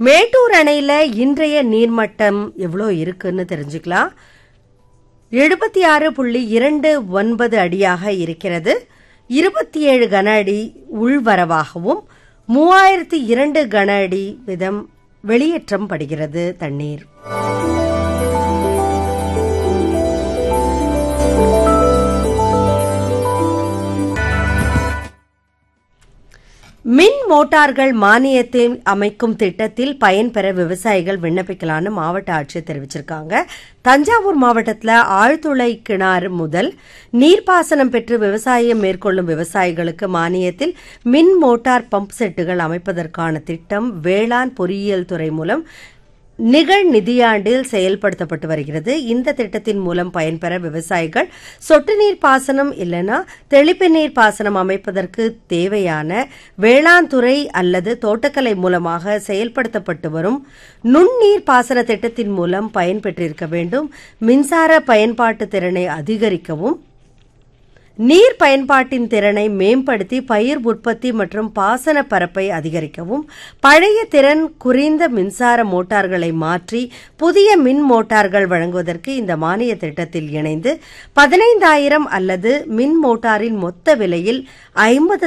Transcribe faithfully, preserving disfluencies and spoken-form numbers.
மேட்டூர் அணையில இன்றைய நீர்மட்டம் எவ்வளோ இருக்குன்னு தெரிஞ்சுக்கலாம். எழுபத்தி ஆறு புள்ளி இரண்டு ஒன்பது அடியாக இருக்கிறது. இருபத்தி ஏழு கன அடி உள்வரவாகவும் மூவாயிரத்தி இரண்டு கன அடி வீதம் வெளியேற்றம் படுகிறது தண்ணீர். மின் மோட்டார்கள் மானியத்தை அமைக்கும் திட்டத்தில் பயன்பெற விவசாயிகள் விண்ணப்பிக்கலான்னு மாவட்ட ஆட்சியர் தெரிவிச்சிருக்காங்க. தஞ்சாவூர் மாவட்டத்தில் ஆழ்துளை கிணறு முதல் நீர்ப்பாசனம் பெற்று விவசாயம் மேற்கொள்ளும் விவசாயிகளுக்கு மானியத்தில் மின் மோட்டார் பம்ப் செட்டுகள் அமைப்பதற்கான திட்டம் வேளாண் பொறியியல் துறை மூலம் நிகழ் நிதியாண்டில் செயல்படுத்தப்பட்டு வருகிறது. இந்த திட்டத்தின் மூலம் பயன்பெற விவசாயிகள் சொட்டு நீர் பாசனம் இல்லைனா தெளிப்பு நீர் பாசனம் அமைப்பதற்கு தேவையான வேளாண் துறை அல்லது தோட்டக்கலை மூலமாக செயல்படுத்தப்பட்டு வரும் நுண்ணீர் பாசன திட்டத்தின் மூலம் பயன்பெற்றிருக்க வேண்டும். மின்சார பயன்பாட்டு திறனை அதிகரிக்கவும் நீர் பயன்பாட்டின் திறனை மேம்படுத்தி பயிர் உற்பத்தி மற்றும் பாசன பரப்பை அதிகரிக்கவும் பழைய திறன் குறைந்த மின்சார மோட்டார்களை மாற்றி புதிய மின் மோட்டார்கள் வழங்குவதற்கு இந்த மானிய திட்டத்தில் இணைந்து பதினைந்தாயிரம் அல்லது மின் மோட்டாரின் மொத்த விலையில் ஐம்பது